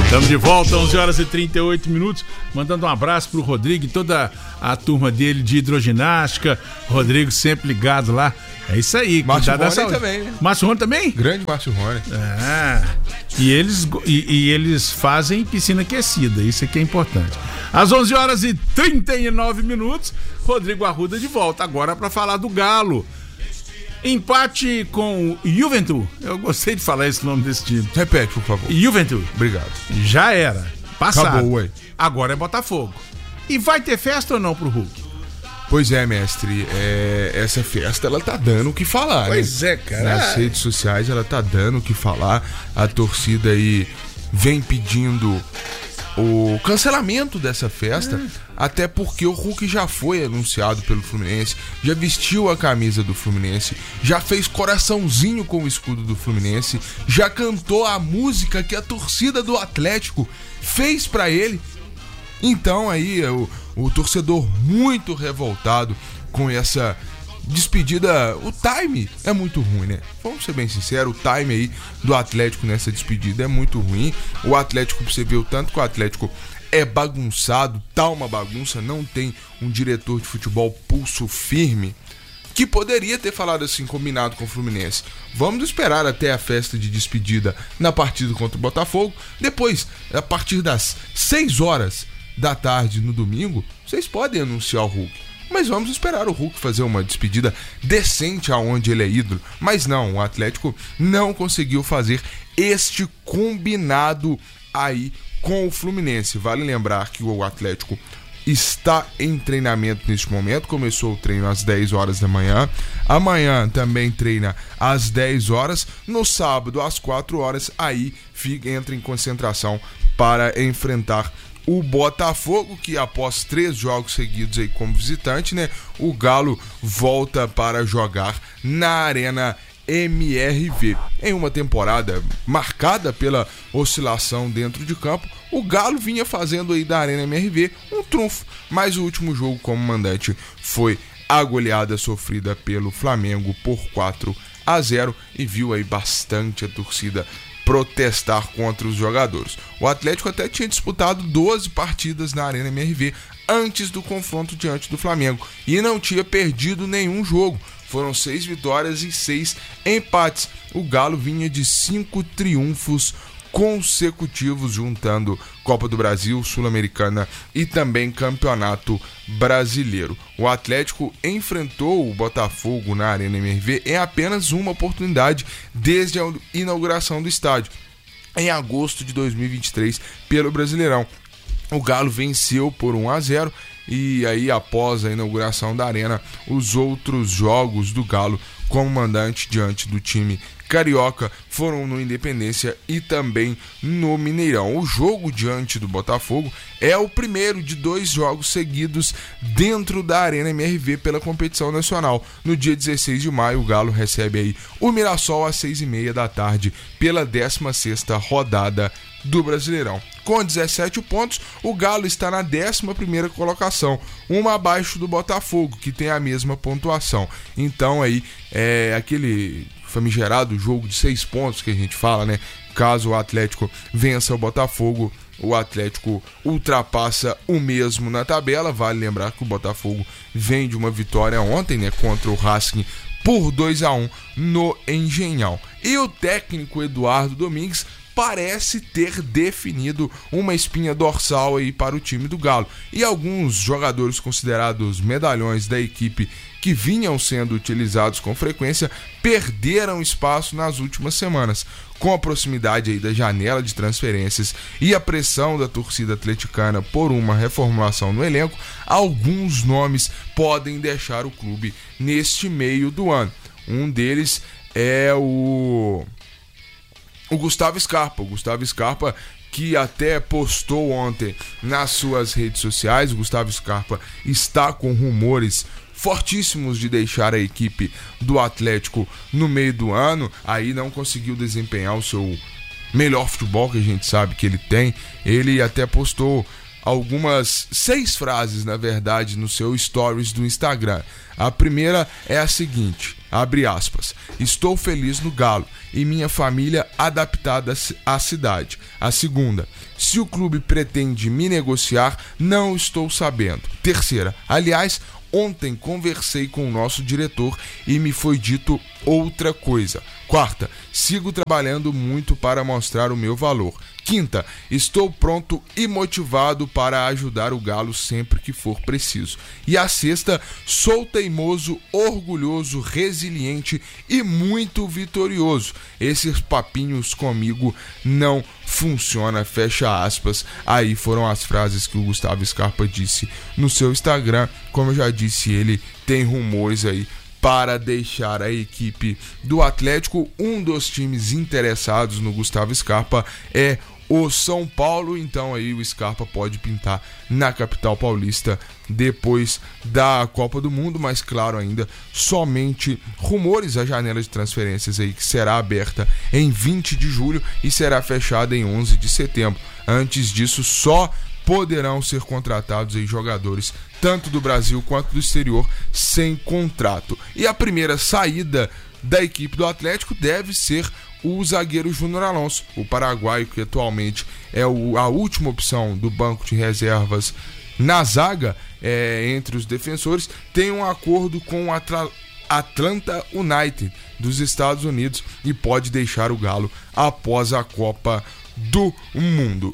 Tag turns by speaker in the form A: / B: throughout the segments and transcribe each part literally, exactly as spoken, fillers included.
A: Estamos de volta, onze horas e trinta e oito minutos. Mandando um abraço pro Rodrigo e toda a turma dele de hidroginástica. Rodrigo sempre ligado lá. É isso aí.
B: Márcio Rony também, né?
A: Márcio Rony também?
B: Grande Márcio Rony.
A: Ah, e eles, e, e eles fazem piscina aquecida. Isso aqui é importante. Às onze horas e trinta e nove minutos, Rodrigo Arruda de volta. Agora para falar do Galo. Empate com o Juventude. Eu gostei de falar esse nome desse time.
B: Repete, por favor.
A: Juventude.
B: Obrigado.
A: Já era. Passado.
B: Acabou, ué.
A: Agora é Botafogo. E vai ter festa ou não pro Hulk?
B: Pois é, mestre. É, essa festa, ela tá dando o que falar,
A: pois
B: né?
A: é, cara.
B: Nas redes sociais, ela tá dando o que falar. A torcida aí vem pedindo o cancelamento dessa festa, hum. até porque o Hulk já foi anunciado pelo Fluminense, já vestiu a camisa do Fluminense, já fez coraçãozinho com o escudo do Fluminense, já cantou a música que a torcida do Atlético fez pra ele. Então aí o, o torcedor muito revoltado com essa despedida. O time é muito ruim, né? Vamos ser bem sinceros, o time aí do Atlético nessa despedida é muito ruim. O Atlético, você vê o tanto que o Atlético é bagunçado, tá uma bagunça, não tem um diretor de futebol pulso firme, que poderia ter falado assim, combinado com o Fluminense. Vamos esperar até a festa de despedida na partida contra o Botafogo. Depois, a partir das seis horas da tarde no domingo, vocês podem anunciar o Hulk. Mas vamos esperar o Hulk fazer uma despedida decente aonde ele é ídolo. Mas não, o Atlético não conseguiu fazer este combinado aí com o Fluminense. Vale lembrar que o Atlético está em treinamento neste momento. Começou o treino às dez horas da manhã. Amanhã também treina às dez horas. No sábado, às quatro horas, aí fica, entra em concentração para enfrentar o Botafogo, que após três jogos seguidos aí como visitante, né, o Galo volta para jogar na Arena M R V. Em uma temporada marcada pela oscilação dentro de campo, o Galo vinha fazendo aí da Arena M R V um trunfo, mas o último jogo como mandante foi a goleada sofrida pelo Flamengo por quatro a zero e viu aí bastante a torcida protestar contra os jogadores. O Atlético até tinha disputado doze partidas na Arena M R V antes do confronto diante do Flamengo e não tinha perdido nenhum jogo. Foram seis vitórias e seis empates. O Galo vinha de cinco triunfos consecutivos, juntando Copa do Brasil, Sul-Americana e também Campeonato Brasileiro. O Atlético enfrentou o Botafogo na Arena M R V em apenas uma oportunidade desde a inauguração do estádio, em agosto de dois mil e vinte e três, pelo Brasileirão. O Galo venceu por um a zero e aí, após a inauguração da Arena, os outros jogos do Galo como mandante diante do time carioca foram no Independência e também no Mineirão. O jogo diante do Botafogo é o primeiro de dois jogos seguidos dentro da Arena M R V pela competição nacional. No dia dezesseis de maio, o Galo recebe aí o Mirassol às seis e meia da tarde pela décima sexta rodada do Brasileirão. Com dezessete pontos, o Galo está na décima primeira colocação, uma abaixo do Botafogo, que tem a mesma pontuação. Então aí, é aquele famigerado jogo de seis pontos que a gente fala, né? Caso o Atlético vença o Botafogo, o Atlético ultrapassa o mesmo na tabela. Vale lembrar que o Botafogo vem de uma vitória ontem, né, contra o Racing por dois a um no Engenhão. E o técnico Eduardo Domingues parece ter definido uma espinha dorsal aí para o time do Galo. E alguns jogadores considerados medalhões da equipe que vinham sendo utilizados com frequência perderam espaço nas últimas semanas. Com a proximidade aí da janela de transferências e a pressão da torcida atleticana por uma reformulação no elenco, alguns nomes podem deixar o clube neste meio do ano. Um deles é o... O Gustavo Scarpa, o Gustavo Scarpa que até postou ontem nas suas redes sociais. O Gustavo Scarpa está com rumores fortíssimos de deixar a equipe do Atlético no meio do ano. Aí não conseguiu desempenhar o seu melhor futebol, que a gente sabe que ele tem. Ele até postou algumas seis frases, na verdade, no seu stories do Instagram. A primeira é a seguinte, abre aspas, estou feliz no Galo e minha família adaptada à cidade. A segunda, se o clube pretende me negociar, não estou sabendo. Terceira, aliás, ontem conversei com o nosso diretor e me foi dito outra coisa. Quarta, sigo trabalhando muito para mostrar o meu valor. Quinta, estou pronto e motivado para ajudar o Galo sempre que for preciso. E a sexta, sou teimoso, orgulhoso, resiliente e muito vitorioso. Esses papinhos comigo não funcionam, fecha aspas. Aí foram as frases que o Gustavo Scarpa disse no seu Instagram. Como eu já disse, ele tem rumores aí para deixar a equipe do Atlético. Um dos times interessados no Gustavo Scarpa é o São Paulo, então aí o Scarpa pode pintar na capital paulista depois da Copa do Mundo, mas claro, ainda somente rumores. A janela de transferências aí que será aberta em vinte de julho e será fechada em onze de setembro. Antes disso, só poderão ser contratados aí jogadores tanto do Brasil quanto do exterior sem contrato. E a primeira saída da equipe do Atlético deve ser o zagueiro Júnior Alonso, o paraguaio que atualmente é o, a última opção do banco de reservas na zaga, é, entre os defensores. Tem um acordo com o Atla- Atlanta United dos Estados Unidos e pode deixar o Galo após a Copa do Mundo.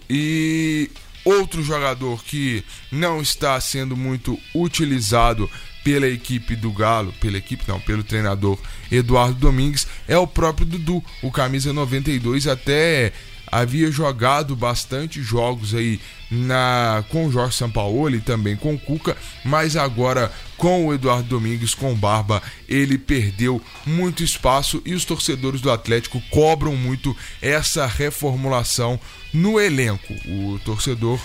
B: E outro jogador que não está sendo muito utilizado pela equipe do Galo, pela equipe não, pelo treinador Eduardo Domingues, é o próprio Dudu. O camisa noventa e dois até havia jogado bastante jogos aí na, com o Jorge Sampaoli e também com o Cuca, mas agora com o Eduardo Domingues, com Barba, ele perdeu muito espaço e os torcedores do Atlético cobram muito essa reformulação no elenco. O torcedor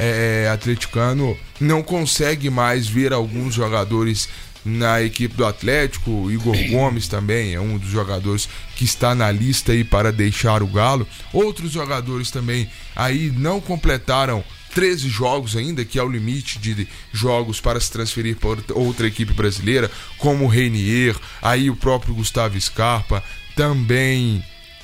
B: é, atleticano não consegue mais ver alguns jogadores na equipe do Atlético. O Igor Gomes também é um dos jogadores que está na lista aí para deixar o Galo. Outros jogadores também aí não completaram treze jogos ainda, que é o limite de jogos para se transferir para outra equipe brasileira, como o Reinier, aí o próprio Gustavo Scarpa, também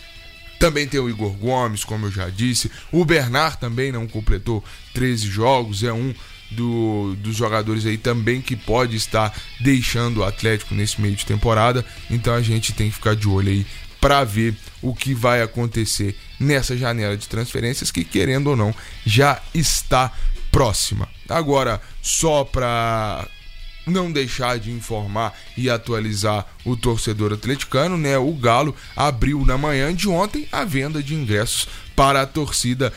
B: Também tem o Igor Gomes, como eu já disse. O Bernard também não completou treze jogos, é um do, dos jogadores aí também que pode estar deixando o Atlético nesse meio de temporada. Então a gente tem que ficar de olho aí para ver o que vai acontecer nessa janela de transferências, que querendo ou não já está próxima. Agora, só para não deixar de informar e atualizar o torcedor atleticano, né? O Galo abriu na manhã de ontem a venda de ingressos para a torcida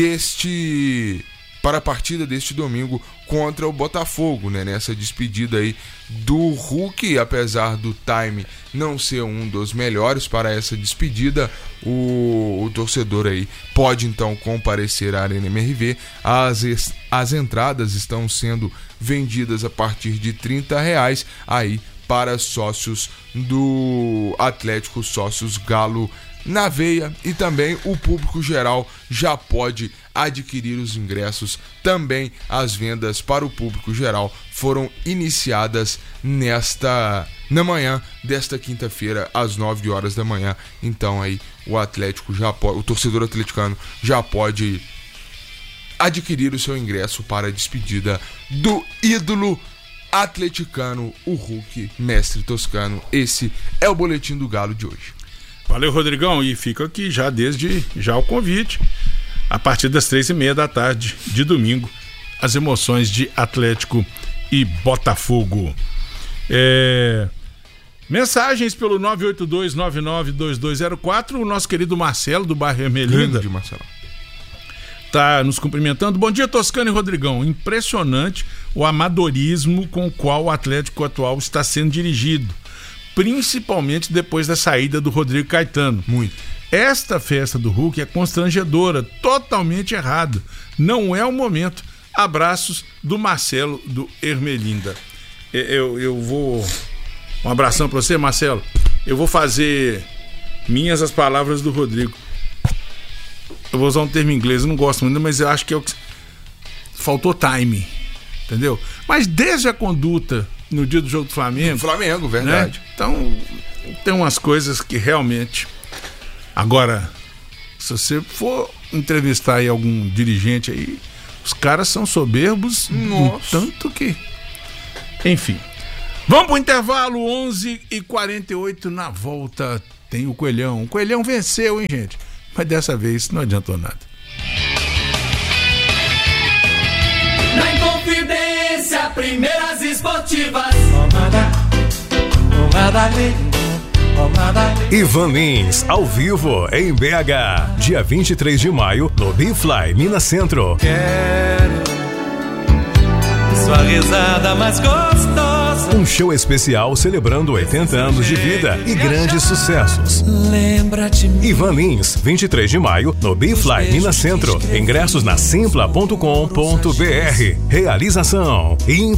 B: deste para a partida deste domingo contra o Botafogo, né? Nessa despedida aí do Hulk, apesar do time não ser um dos melhores para essa despedida, o, o torcedor aí pode então comparecer à Arena M R V. As, as entradas estão sendo vendidas a partir de trinta reais aí para sócios do Atlético, sócios Galo na veia, e também o público geral já pode adquirir os ingressos. Também as vendas para o público geral foram iniciadas nesta na manhã desta quinta-feira às nove horas da manhã. Então aí o Atlético já pode, o torcedor atleticano já pode adquirir o seu ingresso para a despedida do ídolo atleticano, o Hulk, mestre toscano. Esse é o Boletim do Galo de hoje.
A: Valeu, Rodrigão, e fica aqui já desde já o convite, a partir das três e meia da tarde de domingo, as emoções de Atlético e Botafogo. É... Mensagens pelo nove oito dois nove nove dois dois zero quatro, o nosso querido Marcelo do bairro Ermelinda
B: Grande Marcelo
A: tá nos cumprimentando. Bom dia, Toscano e Rodrigão. Impressionante o amadorismo com o qual o Atlético atual está sendo dirigido, principalmente depois da saída do Rodrigo Caetano.
B: Muito.
A: Esta festa do Hulk é constrangedora, totalmente errada. Não é o momento. Abraços do Marcelo do Ermelinda. Eu, eu vou... Um abração pra você, Marcelo. Eu vou fazer minhas as palavras do Rodrigo. Eu vou usar um termo em inglês, eu não gosto muito, mas eu acho que é o que... faltou time, entendeu? Mas desde a conduta no dia do jogo do Flamengo...
B: Flamengo, verdade.
A: Né? Então, tem umas coisas que realmente... Agora, se você for entrevistar aí algum dirigente aí, os caras são soberbos, no tanto que... Enfim. Vamos pro intervalo, onze e quarenta e oito, na volta tem o Coelhão. O Coelhão venceu, hein, gente? Mas dessa vez não adiantou nada.
C: Na Inconfidência, primeiras esportivas.
D: Ivan Lins, ao vivo, em B H. Dia vinte e três de maio, no Bifly, Minas Centro.
C: Quero sua risada mais gostosa.
D: Um show especial celebrando oitenta anos de vida e grandes sucessos.
C: Lembra de mim.
D: Ivan Lins, vinte e três de maio, no Bifly, Minas Centro. Ingressos na simpla ponto com ponto br. Realização